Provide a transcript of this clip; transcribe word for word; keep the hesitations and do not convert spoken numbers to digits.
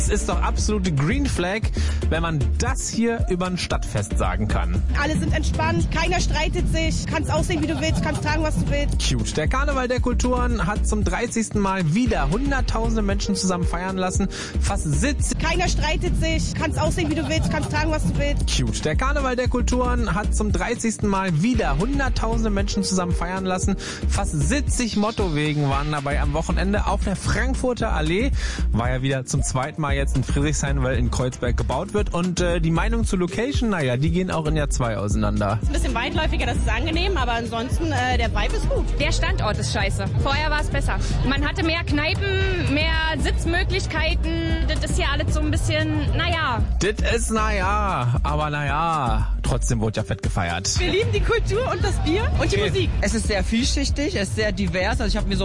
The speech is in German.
Es ist doch absolute Green Flag, wenn man das hier über ein Stadtfest sagen kann. Alle sind entspannt, keiner streitet sich, kannst aussehen, wie du willst, kannst tragen, was du willst. Cute. Der Karneval der Kulturen hat zum dreißigsten Mal wieder hunderttausende Menschen zusammen feiern lassen. Fast Sitz. Keiner streitet sich, kannst aussehen, wie du willst, kannst tragen, was du willst. Cute. Der Karneval der Kulturen hat zum dreißigsten Mal wieder hunderttausende Menschen zusammen feiern lassen. Fast siebzig Mottowegen waren dabei am Wochenende auf der Frankfurter Allee. War ja wieder zum zweiten Mal jetzt in Friedrichshain, weil in Kreuzberg gebaut wird. Und äh, die Meinung zu Location, naja, die gehen auch in Jahr zwei auseinander. Ein bisschen weitläufiger, das ist angenehm, aber ansonsten, äh, der Vibe ist gut. Der Standort ist scheiße. Vorher war es besser. Man hatte mehr Kneipen, mehr Sitzmöglichkeiten. Das ist hier alles so ein bisschen, naja. Das ist naja, aber naja, trotzdem wurde ja fett gefeiert. Wir lieben die Kultur und das Bier und die Musik. Es ist sehr vielschichtig, es ist sehr divers. Also ich habe mir so